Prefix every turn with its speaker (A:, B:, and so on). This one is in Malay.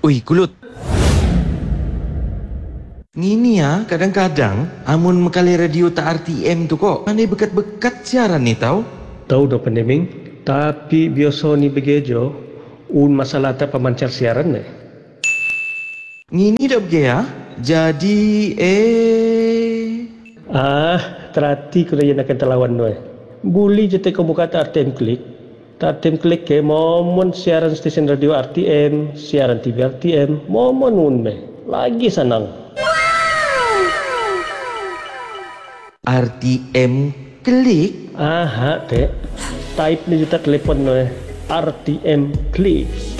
A: Ui, kulut. Ngini ya, kadang-kadang amun mekali radio tak RTM tu kok. Mana bekat-bekat siaran ni tau?
B: Tahu dah pandeming, tapi biasa ni begejo, masalah tak pemancar siaran ni.
A: Ngini dah bege ya. Jadi
B: Terhati kena yang akan terlawan tu. Buli je teko buka RTM Klik. RTM Klik ke momon siaran stesen radio RTM, siaran TV RTM, momon unme. Lagi senang.
A: RTM Klik.
B: Type ni juta telepon RTM Klik.